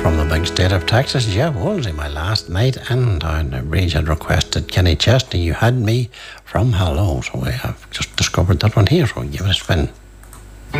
From the big state of Texas, Jeff Woolsey, my last night, and Rage had requested Kenny Chesney, You Had Me from Hello. So we have just discovered that one here, so give it a spin.